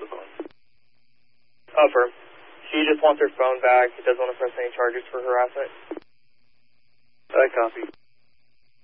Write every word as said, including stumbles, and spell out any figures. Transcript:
the phone. Affirm. She just wants her phone back. She doesn't want to press any charges for harassment. I copy.